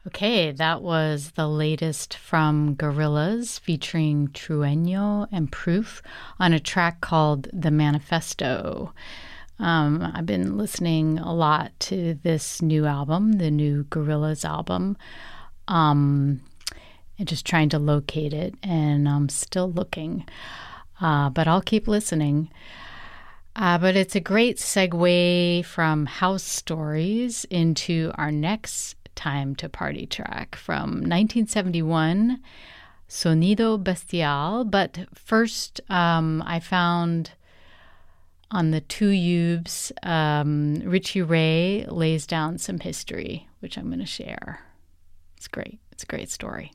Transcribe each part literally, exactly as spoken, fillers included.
Okay, that was the latest from Gorillaz featuring Trueno and Proof on a track called The Manifesto. Um, I've been listening a lot to this new album, the new Gorillaz album, um, and just trying to locate it, and I'm still looking, uh, but I'll keep listening. Uh, but it's a great segue from House Stories into our next Time to Party track from nineteen seventy-one, Sonido Bestial. But first, um, I found on the Two Ubes, um, Richie Ray lays down some history, which I'm going to share. It's great. It's a great story.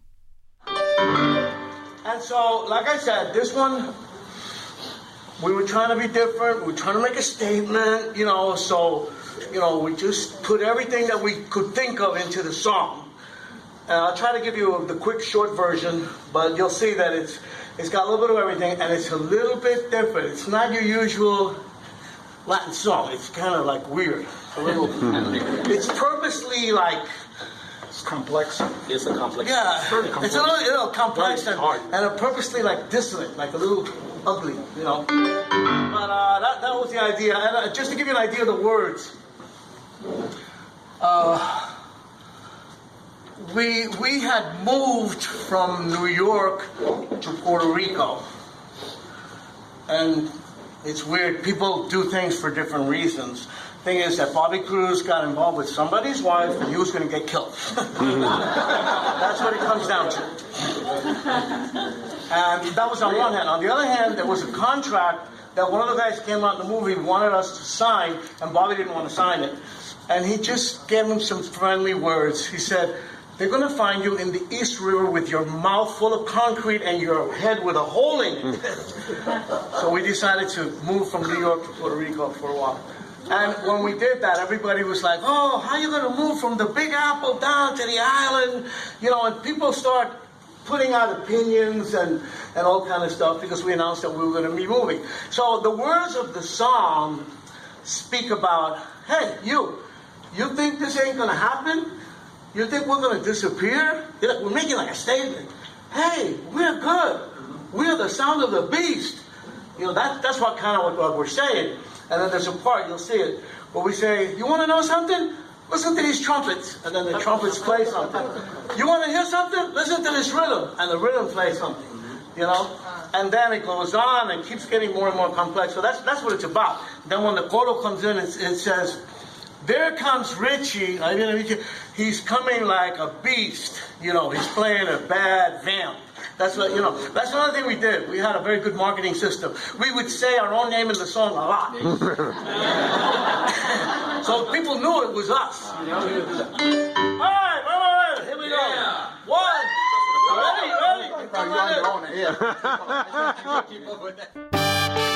And so, like I said, this one, we were trying to be different. We were trying to make a statement, you know, so, you know, we just put everything that we could think of into the song. And I'll try to give you the quick, short version, but you'll see that it's it's got a little bit of everything, and it's a little bit different. It's not your usual Latin song. It's kind of like weird. A little. It's purposely like. It's complex. It's a complex. Yeah, it's, very complex. It's a little, you know, complex and, hard. and a purposely like dissonant, like a little ugly, you know. But uh, that that was the idea. And uh, just to give you an idea of the words, uh, we we had moved from New York to Puerto Rico, and it's weird. People do things for different reasons. Thing is that Bobby Cruz got involved with somebody's wife, and he was going to get killed. That's what it comes down to. And that was on one hand. On the other hand, there was a contract that one of the guys came out in the movie wanted us to sign, and Bobby didn't want to sign it. And he just gave him some friendly words. He said, "They're going to find you in the East River with your mouth full of concrete and your head with a hole in it." So we decided to move from New York to Puerto Rico for a while. And when we did that, everybody was like, "Oh, how are you going to move from the Big Apple down to the island?" You know, and people start putting out opinions and, and all kind of stuff because we announced that we were going to be moving. So the words of the song speak about, hey, you, you think this ain't going to happen? You think we're going to disappear? We're making like a statement. Hey, we're good. We're the sound of the beast. You know, that, that's what kind of what, what we're saying. And then there's a part, you'll see it, where we say, you want to know something? Listen to these trumpets. And then the trumpets play something. You want to hear something? Listen to this rhythm. And the rhythm plays something. You know? And then it goes on and keeps getting more and more complex. So that's that's what it's about. Then when the chorus comes in, it, it says, there comes Richie. I mean, he's coming like a beast. You know, he's playing a bad vamp. That's what, you know, that's another thing we did. We had a very good marketing system. We would say our own name in the song a lot. So people knew it was us. You know? All right, all right, here we go. Yeah. One. Ready, ready. Come on in.